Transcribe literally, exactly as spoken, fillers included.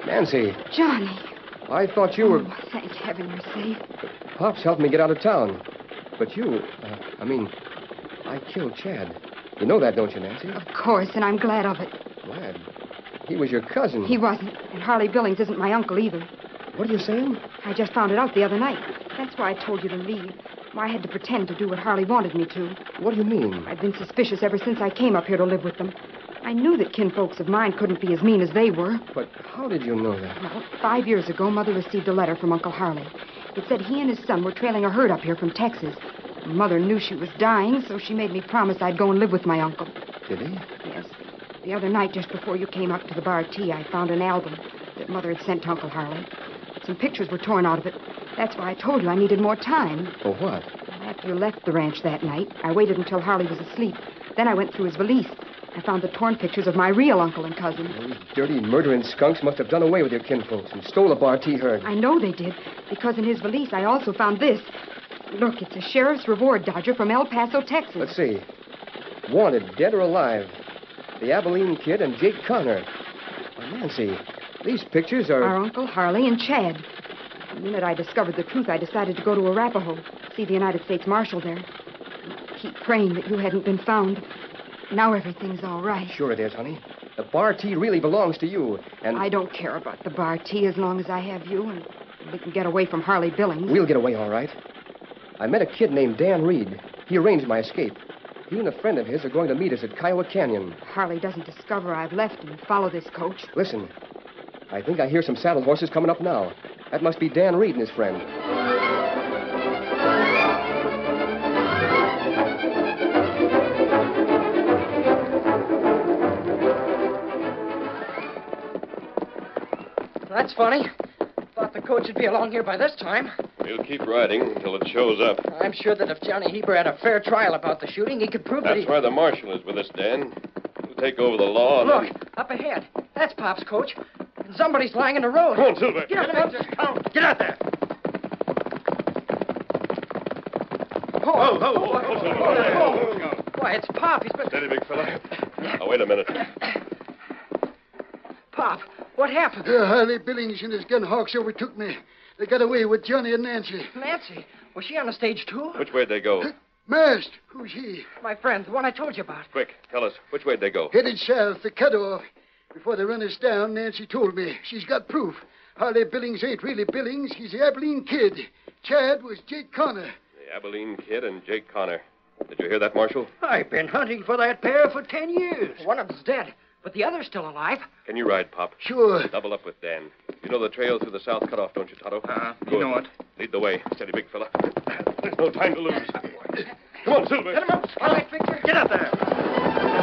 Nancy. Johnny. I thought you were... Oh, thank heaven you're safe. Pops helped me get out of town. But you, uh, I mean, I killed Chad. You know that, don't you, Nancy? Of course, and I'm glad of it. Glad? He was your cousin. He wasn't, and Harley Billings isn't my uncle either. What are you saying? I just found it out the other night. That's why I told you to leave. Why I had to pretend to do what Harley wanted me to. What do you mean? I've been suspicious ever since I came up here to live with them. I knew that kinfolks of mine couldn't be as mean as they were. But how did you know that? Well, five years ago, Mother received a letter from Uncle Harley. It said he and his son were trailing a herd up here from Texas. Mother knew she was dying, so she made me promise I'd go and live with my uncle. Did he? Yes. The other night, just before you came up to the bar tea, I found an album that Mother had sent to Uncle Harley. Some pictures were torn out of it. That's why I told you I needed more time. For what? After you left the ranch that night, I waited until Harley was asleep. Then I went through his valise. I found the torn pictures of my real uncle and cousin. Those dirty, murdering skunks must have done away with your kinfolks and stole the Bar T herd. I know they did, because in his valise I also found this. Look, it's a sheriff's reward dodger from El Paso, Texas. Let's see. Wanted, dead or alive. The Abilene Kid and Jake Connor. Well, Nancy, these pictures are... Our Uncle Harley and Chad. The minute I discovered the truth, I decided to go to Arapahoe, see the United States Marshal there. Keep praying that you hadn't been found. Now everything's all right. Sure it is, honey. The Bar T really belongs to you, and... I don't care about the Bar T as long as I have you, and we can get away from Harley Billings. We'll get away, all right. I met a kid named Dan Reed. He arranged my escape. He and a friend of his are going to meet us at Kiowa Canyon. Harley doesn't discover I've left and follow this coach. Listen, I think I hear some saddle horses coming up now. That must be Dan Reed and his friend. That's funny. Thought the coach would be along here by this time. We'll keep riding until it shows up. I'm sure that if Johnny Heber had a fair trial about the shooting, he could prove That's that he... why the marshal is with us, Dan. He'll take over the law and... Look, up ahead. That's Pop's coach. And somebody's lying in the road. Come on, Silver. Get out there. Just count. Get out there. Oh, oh, oh, oh, Silver. Oh, oh. Why, it's Pop. He's been... Steady, big fella. Now, wait a minute. Pop, what happened? Uh, Harley Billings and his gun hawks overtook me. They got away with Johnny and Nancy. Nancy? Was she on the stage, too? Which way'd they go? Uh, Masked. Who's he? My friend, the one I told you about. Quick, tell us. Which way'd they go? Headed south, the cutoff. Before they run us down, Nancy told me. She's got proof. Harley Billings ain't really Billings. He's the Abilene Kid. Chad was Jake Connor. The Abilene Kid and Jake Connor. Did you hear that, Marshal? I've been hunting for that pair for ten years. One of them's dead, but the other's still alive. Can you ride, Pop? Sure. Double up with Dan. You know the trail through the south cutoff, don't you, Tonto? Uh-huh. Good. You know it. Lead the way. Steady, big fella. There's no time to lose. Come on, Silver. Get him up. All right, Victor. Get up there.